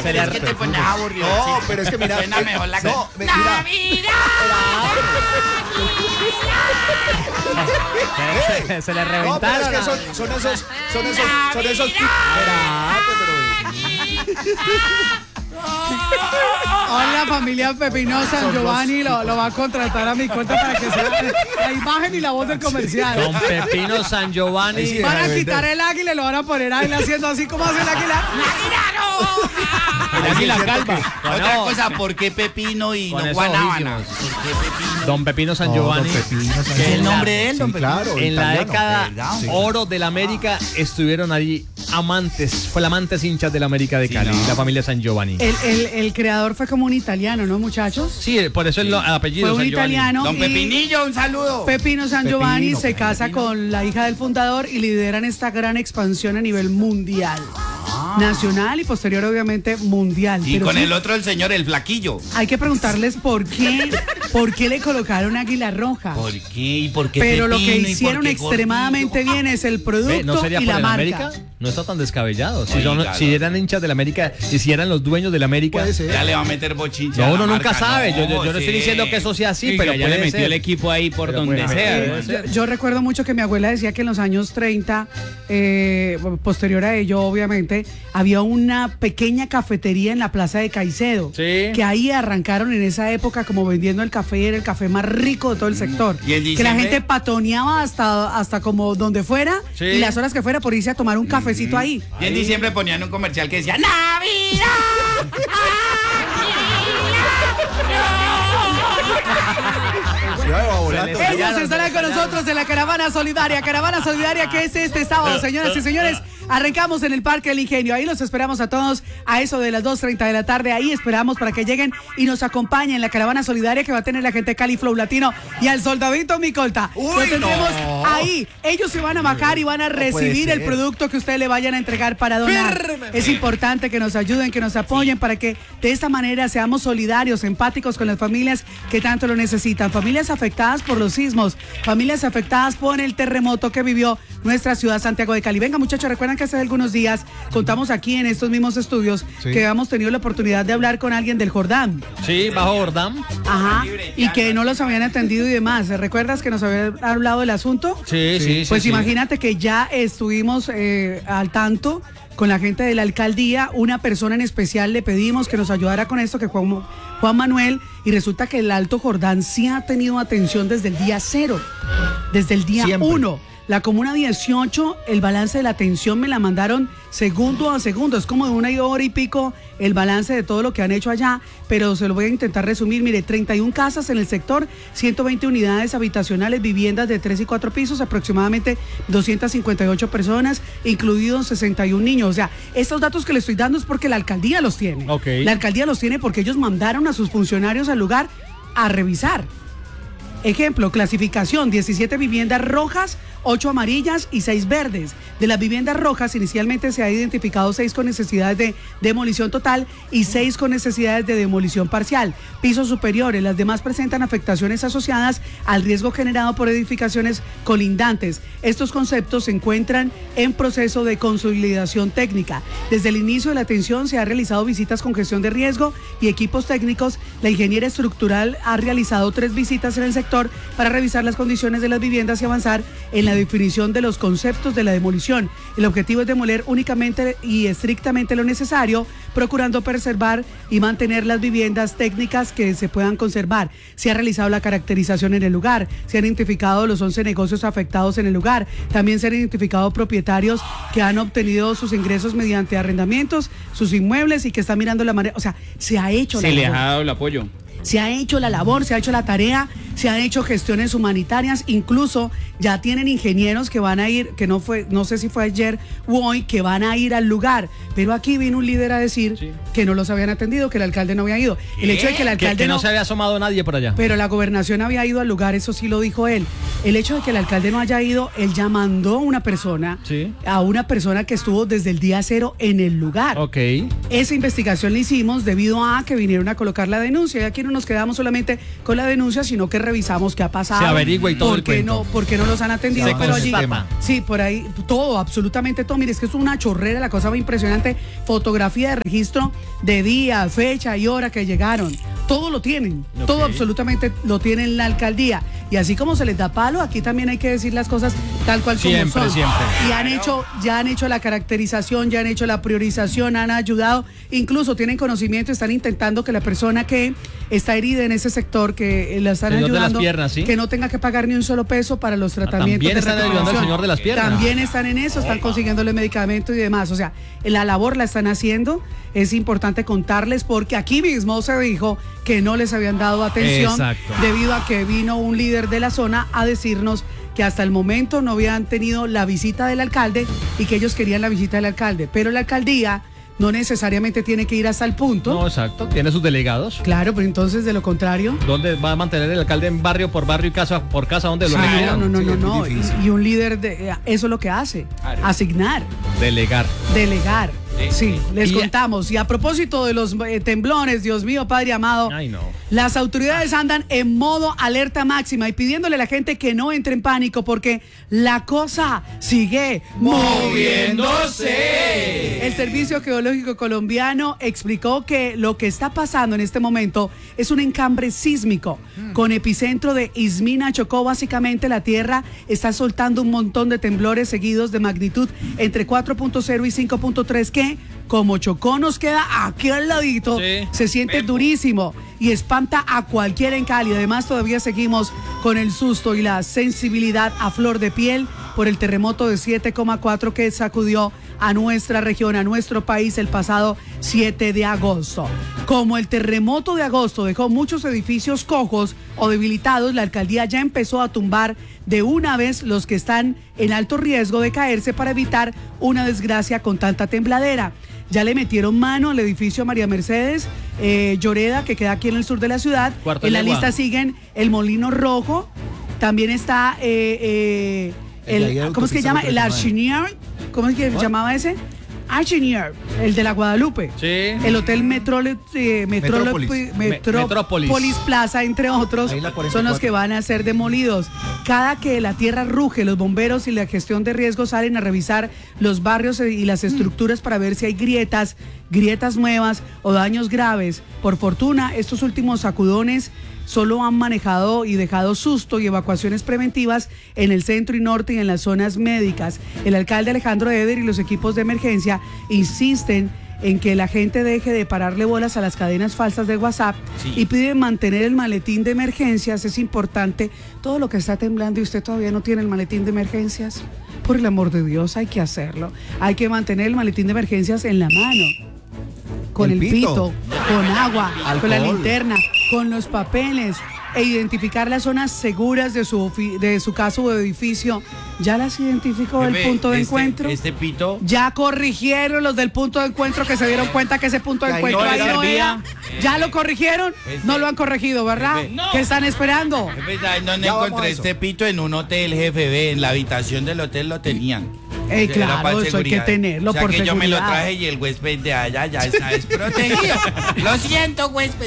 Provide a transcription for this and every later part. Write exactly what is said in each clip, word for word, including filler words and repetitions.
pero es que te pones aburrido. No, pero es que mira. Suena mejor la no, canción. me- mira. Se, se le No, pero reventaron. es que son, son esos, son esos, son esos. Espérate, pero. Hola, familia Pepino San Giovanni lo, lo va a contratar a mi cuenta para que sea la imagen y la voz del comercial. Don Pepino San Giovanni. Ahí sí. Van a Deja de quitar vender. el águila y lo van a poner ahí haciendo así como hace el águila. El águila calva. Otra No, cosa, ¿por qué Pepino y Con no esos Guanábana? ojísimos. ¿Por qué Pepino? Don Pepino San No, Giovanni. don Pepino San que ¿Es el en la- nombre de él, don Sí, Pepino? claro. En la italiano. década ¿verdad? Sí. oro de la América estuvieron allí amantes, fue amantes hinchas de la América de Sí, Cali, no. la familia San Giovanni. El, el, el creador fue como un italiano, ¿no, muchachos? Sí, por eso el, lo- el apellido Fue un San Giovanni. italiano. Don y Pepinillo, un saludo. Pepino San Pepino, Giovanni se Pepino. casa con la hija del fundador y lideran esta gran expansión a nivel mundial. Nacional y posterior, obviamente, mundial. Y Pero con sí, el otro, el señor, el flaquillo. hay que preguntarles por qué, por qué le colocaron águila roja. ¿Por qué? ¿Y por qué Pero lo Pepino? que ¿Y por hicieron qué extremadamente Gordillo? bien es el Ve, producto ¿no sería y por la el marca. América? No está tan descabellado. Si, son- Oiga, si no. eran hinchas de la América y si eran los dueños de la América. Puede ser. Ya le va a meter bochinche. No, a la uno nunca marca. sabe. Yo, yo- yo no sí. estoy diciendo que eso sea así, Oiga, pero ya puede le metió ser. el equipo ahí por Pero donde puede sea. ser. Yo, yo recuerdo mucho que mi abuela decía que en los años treinta, eh, posterior a ello, obviamente, había una pequeña cafetería en la plaza de Caicedo. Sí. Que ahí arrancaron en esa época como vendiendo el café y era el café más rico de todo el sector. ¿Y en que la diciembre? gente patoneaba hasta, hasta como donde fuera Sí. y las horas que fuera por irse a tomar un cafecito ahí. Y en diciembre ponían un comercial que decía ¡Navidad! Ya va volando. Ellos estarán con nosotros en la Caravana Solidaria. Caravana Solidaria que es este sábado, señoras y señores. Arrancamos en el Parque del Ingenio. Ahí los esperamos a todos a eso de las dos treinta de la tarde. Ahí esperamos para que lleguen y nos acompañen en la Caravana Solidaria que va a tener la gente de Cali Flow Latino y al Soldadito Micolta. Uy, Lo tendremos no. ahí. Ellos se van a bajar y van a puede recibir el ser. producto que ustedes le vayan a entregar para donar. Es importante que nos ayuden, que nos apoyen para que de esta manera seamos solidarios, empáticos con las familias que tanto lo necesitan. Familias afectadas por los sismos, familias afectadas por el terremoto que vivió nuestra ciudad Santiago de Cali. Venga, muchachos, recuerdan que hace algunos días contamos aquí en estos mismos estudios Sí. que habíamos tenido la oportunidad de hablar con alguien del Jordán. Sí, bajo Jordán. Ajá. Y que no los habían atendido y demás. ¿Recuerdas que nos habían hablado del asunto? Sí, sí, sí. Pues sí. imagínate que ya estuvimos eh, al tanto con la gente de la alcaldía. Una persona en especial le pedimos que nos ayudara con esto, que Juan, Juan Manuel, y resulta que el Alto Jordán sí ha tenido atención desde el día cero, desde el día Siempre. uno. La comuna dieciocho, el balance de la atención me la mandaron segundo a segundo. Es como de una hora y pico el balance de todo lo que han hecho allá, pero se lo voy a intentar resumir. Mire, treinta y una casas en el sector, ciento veinte unidades habitacionales, viviendas de tres y cuatro pisos, aproximadamente doscientas cincuenta y ocho personas, incluidos sesenta y un niños. O sea, estos datos que le estoy dando es porque la alcaldía los tiene. Ok. La alcaldía los tiene porque ellos mandaron a sus funcionarios al lugar a revisar. Ejemplo, clasificación, diecisiete viviendas rojas, ocho amarillas y seis verdes. De las viviendas rojas, inicialmente se ha identificado seis con necesidades de demolición total y seis con necesidades de demolición parcial. Pisos superiores, las demás presentan afectaciones asociadas al riesgo generado por edificaciones colindantes. Estos conceptos se encuentran en proceso de consolidación técnica. Desde el inicio de la atención se han realizado visitas con gestión de riesgo y equipos técnicos. La ingeniera estructural ha realizado tres visitas en el sector para revisar las condiciones de las viviendas y avanzar en la definición de los conceptos de la demolición. El objetivo es demoler únicamente y estrictamente lo necesario, procurando preservar y mantener las viviendas técnicas que se puedan conservar. Se ha realizado la caracterización en el lugar, se han identificado los once negocios afectados en el lugar, también se han identificado propietarios que han obtenido sus ingresos mediante arrendamientos, sus inmuebles y que están mirando la manera, o sea, se ha hecho la Se les labor. ha dado el apoyo. Se ha hecho la labor, se ha hecho la tarea, se han hecho gestiones humanitarias, incluso ya tienen ingenieros que van a ir, que no fue, no sé si fue ayer o hoy, que van a ir al lugar. Pero aquí vino un líder a decir Sí. que no los habían atendido, que el alcalde no había ido. El hecho de que el Que, alcalde que no no, se había asomado nadie por allá. pero la gobernación había ido al lugar, eso sí lo dijo él. El hecho de que el alcalde no haya ido, él ya mandó una persona, Sí. a una persona que estuvo desde el día cero en el lugar. Ok. Esa investigación la hicimos debido a que vinieron a colocar la denuncia. Y aquí no nos quedamos solamente con la denuncia, sino que revisamos qué ha pasado. Se averigua y todo ¿Por el qué cuento. no, por qué no los los han atendido, Se pero allí, ecosistema. sí, por ahí, todo, absolutamente todo. Mire, es que es una chorrera, la cosa va impresionante. Fotografía de registro de día, fecha y hora que llegaron. Todo lo tienen, Ok. todo absolutamente lo tienen la alcaldía. Y así como se les da palo, aquí también hay que decir las cosas tal cual Siempre, como son. siempre. Y han hecho, ya han hecho la caracterización, ya han hecho la priorización, han ayudado, incluso tienen conocimiento, están intentando que la persona que está herida en ese sector, que la están Señor de las ayudando, piernas, ¿sí? que no tenga que pagar ni un solo peso para los tratamientos. también de están ayudando al recuperación. señor de las piernas. También están en eso, están consiguiéndole medicamentos y demás. O sea, la labor la están haciendo. Es importante contarles porque aquí mismo se dijo que no les habían dado atención Exacto. debido a que vino un líder de la zona a decirnos que hasta el momento no habían tenido la visita del alcalde y que ellos querían la visita del alcalde. Pero la alcaldía no necesariamente tiene que ir hasta el punto. No, exacto. Tiene sus delegados. Claro, pero entonces de lo contrario. ¿Dónde va a mantener el alcalde en barrio por barrio y casa por casa? ¿Dónde lo Ah, delegan? no, no, no, Sí, no, es muy no. difícil. Y, y un líder de eh, eso es lo que hace, Claro. asignar, Delegar. delegar. Sí. Sí, les Y- contamos. Y a propósito de los eh, temblones, Dios mío, Padre amado, Ay, no. las autoridades andan en modo alerta máxima y pidiéndole a la gente que no entre en pánico porque la cosa sigue moviéndose. El Servicio Geológico Colombiano explicó que lo que está pasando en este momento es un encambre sísmico con epicentro de Izmina, Chocó. Básicamente la tierra está soltando un montón de temblores seguidos de magnitud entre cuatro punto cero y cinco punto tres que, como Chocó nos queda aquí al ladito, Sí. se siente durísimo y espanta a cualquiera en Cali. Además, todavía seguimos con el susto y la sensibilidad a flor de piel por el terremoto de siete coma cuatro que sacudió a nuestra región, a nuestro país el pasado siete de agosto. Como el terremoto de agosto dejó muchos edificios cojos o debilitados, la alcaldía ya empezó a tumbar de una vez los que están en alto riesgo de caerse para evitar una desgracia con tanta tembladera. Ya le metieron mano al edificio María Mercedes eh, Lloreda, que queda aquí en el sur de la ciudad. Cuarto En la legua. lista siguen el Molino Rojo, también está eh, eh, El de ahí el, de ¿cómo es que se llama? El autopista Archinier, ¿cómo es que se llamaba ese? Archinier, el de la Guadalupe. Sí. El Hotel Metrole- eh, Metrole- Metrópolis. Metro- Metrópolis. Polis Plaza, entre otros, Ahí la cuarenta y son los cuatro. que van a ser demolidos. Cada que la tierra ruge, los bomberos y la gestión de riesgos salen a revisar los barrios y las estructuras para ver si hay grietas, grietas nuevas o daños graves. Por fortuna, estos últimos sacudones solo han manejado y dejado susto y evacuaciones preventivas en el centro y norte y en las zonas médicas. El alcalde Alejandro Eder y los equipos de emergencia insisten en que la gente deje de pararle bolas a las cadenas falsas de WhatsApp Sí. y piden mantener el maletín de emergencias. Es importante, todo lo que está temblando y usted todavía no tiene el maletín de emergencias, por el amor de Dios hay que hacerlo. Hay que mantener el maletín de emergencias en la mano, con el, El pito. pito. con agua, con la Alcohol. linterna, con los papeles e identificar las zonas seguras de su, ofi- de su casa o edificio. ¿Ya las identificó el Jefe, punto de este- encuentro? Este pito. Ya corrigieron los del punto de encuentro que se dieron cuenta que ese punto de Que ahí encuentro no ahí era. no era. ¿Ya lo corrigieron? Este- No lo han corregido, ¿verdad? Jefe, no. ¿Qué están esperando? Jefe, ¿saben dónde Ya vamos encontré a eso. este pito? En un hotel, jefe, ve, en la habitación del hotel lo tenían. Ey, Era claro, para eso hay que seguridad. tenerlo o sea por que yo me lo seguridad. traje y el huésped de allá ya está desprotegido. Lo siento, huésped.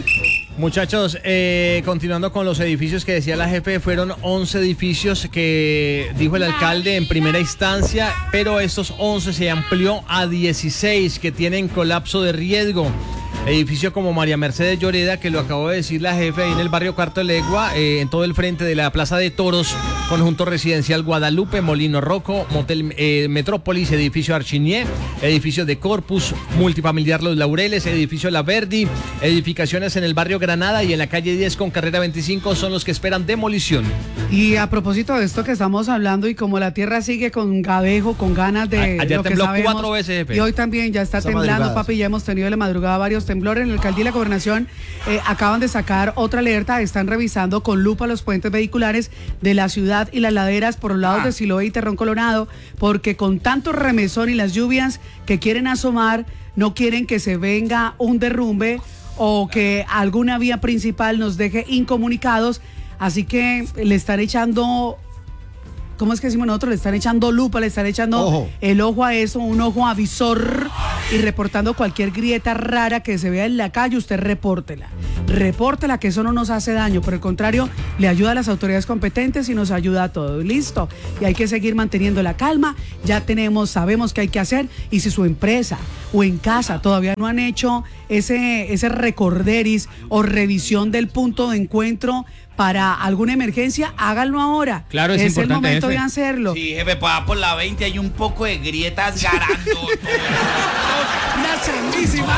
Muchachos, eh, continuando con los edificios que decía la jefe, fueron once edificios que dijo el alcalde en primera instancia, pero estos once se amplió a dieciséis que tienen colapso de riesgo. Edificio como María Mercedes Lloreda, que lo acabó de decir la jefe, ahí en el barrio Cuarto Legua, eh, en todo el frente de la Plaza de Toros, conjunto residencial Guadalupe, Molino Rojo, Motel eh, Metrópolis, edificio Archinier, edificio de Corpus, multifamiliar Los Laureles, edificio La Verdi, edificaciones en el barrio Granada y en la calle diez con carrera veinticinco son los que esperan demolición. Y a propósito de esto que estamos hablando y como la tierra sigue con gabejo, con ganas de A- ayer lo que tembló sabemos, cuatro veces, jefe. y hoy también ya está Esa temblando, madrugada, papi, ya hemos tenido en la madrugada varios temblores. En la alcaldía y la gobernación eh, acaban de sacar otra alerta, están revisando con lupa los puentes vehiculares de la ciudad y las laderas por los lados Ah. de Siloé y Terrón Colorado, porque con tanto remesón y las lluvias que quieren asomar, no quieren que se venga un derrumbe o que alguna vía principal nos deje incomunicados, así que le están echando, ¿cómo es que decimos nosotros? Le están echando lupa, le están echando Ojo. el ojo a eso, un ojo avisor y reportando cualquier grieta rara que se vea en la calle, usted repórtela. Repórtela, que eso no nos hace daño, por el contrario, le ayuda a las autoridades competentes y nos ayuda a todos. Listo. Y hay que seguir manteniendo la calma. Ya tenemos, sabemos qué hay que hacer. Y si su empresa o en casa todavía no han hecho ese, ese recorderis o revisión del punto de encuentro para alguna emergencia, háganlo ahora. Claro, es, es el importante, momento jefe. de hacerlo. Sí, jefe, pues por la veinte hay un poco de grietas garando. Una sandísima.